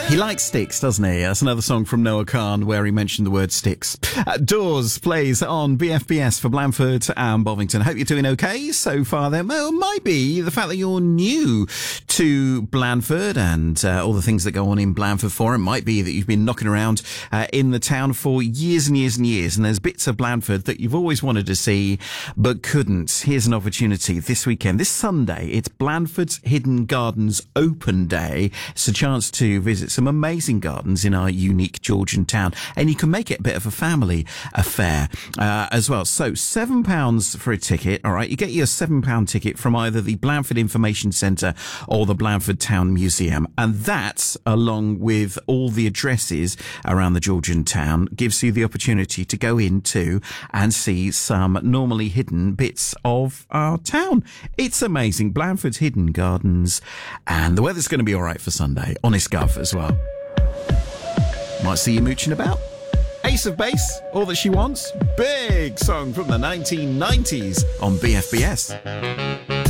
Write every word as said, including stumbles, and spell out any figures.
He likes sticks, doesn't he? That's another song from Noah Khan where he mentioned the word sticks. Uh, Doors plays on B F B S for Blandford and Bovington. Hope you're doing okay so far there. Well, it might be the fact that you're new to Blandford and uh, all the things that go on in Blandford Forum. Might be that you've been knocking around uh, in the town for years and years and years, and there's bits of Blandford that you've always wanted to see but couldn't. Here's an opportunity this weekend, this Sunday. It's Blandford's Hidden Gardens Open Day. It's a chance to visit some amazing gardens in our unique Georgian town, and you can make it a bit of a family affair uh, as well. So seven pounds for a ticket. All right, you get your seven pound ticket from either the Blandford Information Centre or the Blandford Town Museum, and that, along with all the addresses around the Georgian town, gives you the opportunity to go into and see some normally hidden bits of our town. It's amazing. Blandford's Hidden Gardens, and the weather's going to be all right for Sunday. Honest Gov as well. Might see you mooching about. Ace of Base, All That She Wants. Big song from the nineteen nineties on B F B S.